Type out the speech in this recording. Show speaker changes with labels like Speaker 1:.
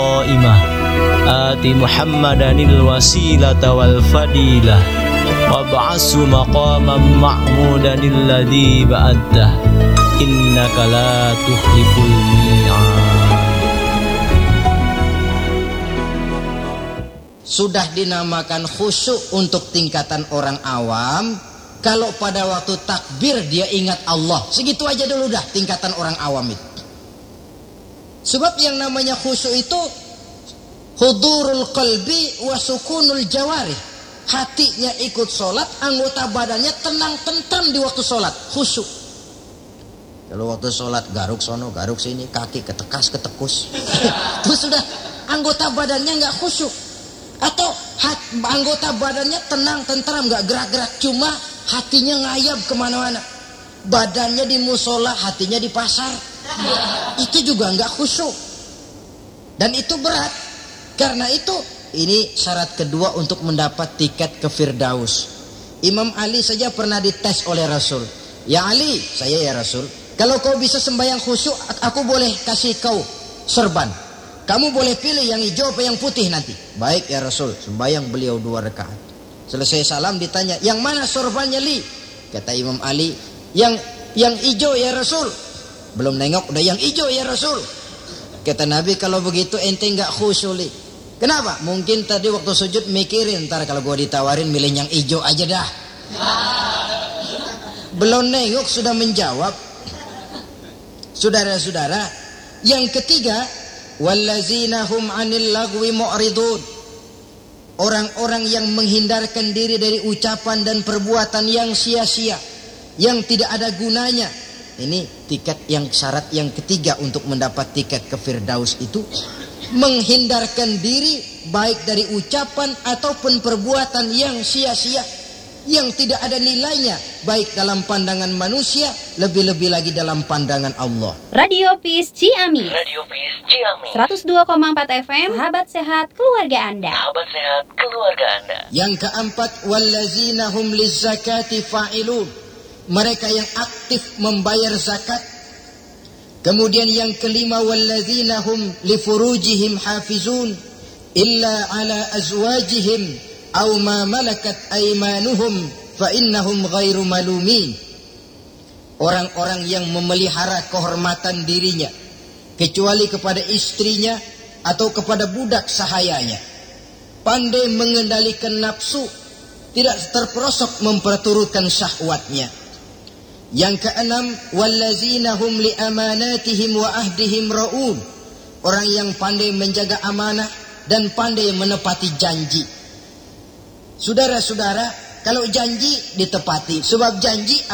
Speaker 1: qaimah ati Muhammadanil wasilata wal fadilah wab'ashu maqaman ma'mudanil ladzi ba'adah innaka la tukhliful mi'ad.
Speaker 2: Sudah dinamakan khusyuk untuk tingkatan orang awam. Kalau pada waktu takbir dia ingat Allah, segitu aja dulu dah tingkatan orang awam itu. Sebab yang namanya khusyuk itu hudurul qalbi wa sukunul jawarih. Hatinya ikut sholat, anggota badannya tenang tentram di waktu sholat, khusyuk. Kalau waktu sholat garuk sono garuk sini, kaki ketekas ketekus itu sudah anggota badannya nggak khusyuk. Atau anggota badannya tenang tentram, nggak gerak-gerak, cuma hatinya ngayab kemana-mana. Badannya di musola, hatinya di pasar. Itu juga nggak khusyuk. Dan itu berat. Karena itu ini syarat kedua untuk mendapat tiket ke Firdaus. Imam Ali saja pernah dites oleh Rasul. Ya Ali, saya ya Rasul, kalau kau bisa sembahyang khusyuk, aku boleh kasih kau serban. Kamu boleh pilih yang hijau apa yang putih nanti. Baik ya Rasul, sembahyang beliau 2 rakaat. Selesai salam ditanya, yang mana sorbannya Li? Kata Imam Ali, yang hijau ya Rasul. Belum nengok udah yang hijau ya Rasul. Kata Nabi, kalau begitu ente nggak khusyuk Li. Kenapa? Mungkin tadi waktu sujud mikirin, ntar kalau gua ditawarin milih yang hijau aja dah. Belum nengok sudah menjawab. Saudara-saudara, yang ketiga, wallazina hum 'anil lagwi mu'ridun. Orang-orang yang menghindarkan diri dari ucapan dan perbuatan yang sia-sia, yang tidak ada gunanya. Ini tiket yang syarat yang ketiga untuk mendapat tiket ke Firdaus itu menghindarkan diri baik dari ucapan ataupun perbuatan yang sia-sia, yang tidak ada nilainya baik dalam pandangan manusia, lebih-lebih lagi dalam pandangan Allah.
Speaker 3: Radio Peace Ciamis. 102,4 FM. Sahabat sehat keluarga Anda.
Speaker 2: Yang keempat, wallazina hum lizzakati fa'ilun. Mereka yang aktif membayar zakat. Kemudian yang kelima, wallazina hum li furujihim hafizun illa ala azwajihim aw ma malakat aymanuhum fa innahum ghairu malumin. Orang-orang yang memelihara kehormatan dirinya kecuali kepada istrinya atau kepada budak sahayanya. Pandai mengendalikan nafsu, tidak terperosok memperturutkan syahwatnya. Yang keenam, wallazina hum li amanatihim wa ahdihim raun. Orang yang pandai menjaga amanah dan pandai menepati janji. Saudara-saudara, kalau janji ditepati, sebab janji